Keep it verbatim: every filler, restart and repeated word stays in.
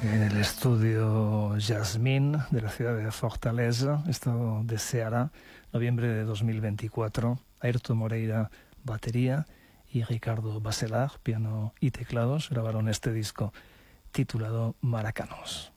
En el estudio Jasmine de la ciudad de Fortaleza, esto de Ceará, noviembre de dos mil veinticuatro. Ayrton Moreira, batería, y Ricardo Bacelar, piano y teclados, grabaron este disco titulado Maracanos.